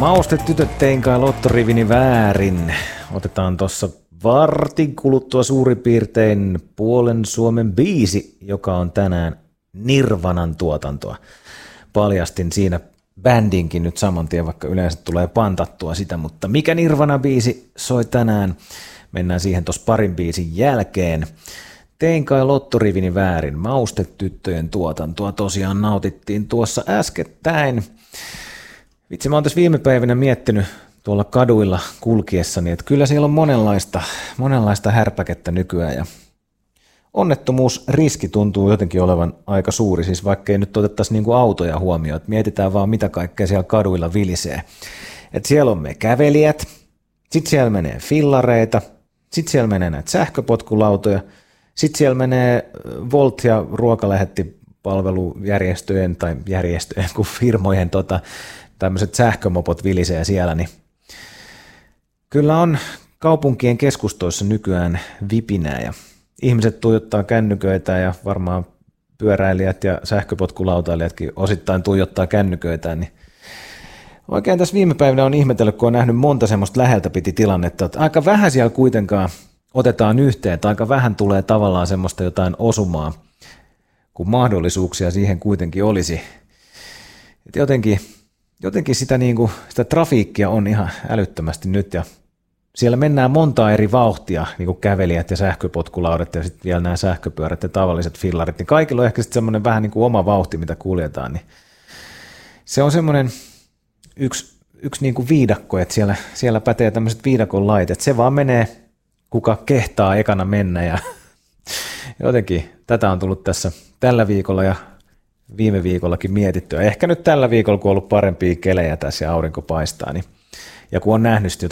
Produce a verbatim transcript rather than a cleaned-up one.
Maustetytöt, tein kai lottorivini väärin. Otetaan tossa vartin kuluttua suurin piirtein puolen Suomen biisi, joka on tänään Nirvanan tuotantoa. Paljastin siinä bändinkin nyt saman tien, vaikka yleensä tulee pantattua sitä, mutta mikä Nirvana-biisi soi tänään? Mennään siihen tuossa parin biisin jälkeen. Tein kai lottorivini väärin. Maustetyttöjen tuotantoa tosiaan nautittiin tuossa äskettäin. Vitsi, mä oon tässä viime päivinä miettinyt tuolla kaduilla kulkiessani, että kyllä siellä on monenlaista, monenlaista härpäkettä nykyään ja onnettomuusriski tuntuu jotenkin olevan aika suuri, siis vaikka ei nyt otettaisi niinku autoja huomioon, että mietitään vaan mitä kaikkea siellä kaduilla vilisee. Että siellä on me kävelijät, sitten siellä menee fillareita, sitten siellä menee näitä sähköpotkulautoja, sitten siellä menee Volt- ja ruokalähettipalvelujärjestöjen tai järjestöjen kuin firmojen tota, tämmöiset sähkömopot vilisee siellä, niin kyllä on kaupunkien keskustoissa nykyään vipinää ja ihmiset tuijottaa kännyköitä ja varmaan pyöräilijät ja sähköpotkulautailijatkin osittain tuijottaa kännyköitä, niin oikein tässä viime päivinä on ihmetellyt, kun on nähnyt monta semmoista läheltä piti tilannetta, että aika vähän siellä kuitenkaan otetaan yhteen, että aika vähän tulee tavallaan semmoista jotain osumaa, kun mahdollisuuksia siihen kuitenkin olisi. Et jotenkin, jotenkin sitä, niin kuin, sitä trafiikkia on ihan älyttömästi nyt ja siellä mennään montaa eri vauhtia, niin kuin kävelijät ja sähköpotkulaudat ja sitten vielä nämä sähköpyörät ja tavalliset fillarit, niin kaikilla on ehkä sitten semmoinen vähän niin kuin oma vauhti, mitä kuljetaan, niin se on semmoinen yksi, yksi niin kuin viidakko, että siellä, siellä pätee tämmöiset viidakon lait, että se vaan menee, kuka kehtaa ekana mennä ja jotenkin tätä on tullut tässä tällä viikolla ja viime viikollakin mietittyä. Ehkä nyt tällä viikolla, kun on ollut parempia kelejä tässä ja aurinko paistaa, niin ja kun on nähnyt